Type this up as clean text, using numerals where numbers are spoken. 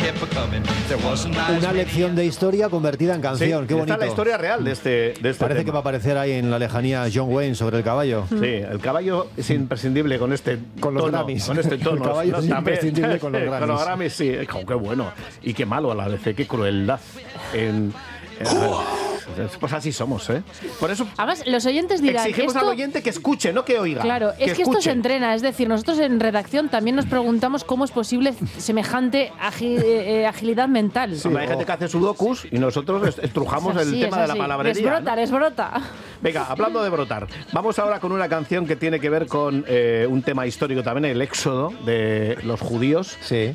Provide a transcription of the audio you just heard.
Una lección de historia convertida en canción. Sí, qué bonito. esta es la historia real de este Parece tema. que va a aparecer ahí en la lejanía John Wayne sobre el caballo. Sí, el caballo es imprescindible con este Con los tono, Grammys. con este tono. El caballo es también. imprescindible con los Grammys. Con los Grammys, sí. Qué bueno. Y qué malo a la vez, qué crueldad. Pues así somos, ¿eh? Por eso Además, los oyentes dirán... exigimos al oyente que escuche, no que oiga. Claro, es que esto se entrena. Es decir, nosotros en redacción también nos preguntamos cómo es posible semejante agilidad mental. Sí, hay gente que hace sudokus y nosotros estrujamos el tema de la palabrería. Desbrota. Venga, hablando de brotar, vamos ahora con una canción que tiene que ver con un tema histórico también, el éxodo de los judíos. Sí.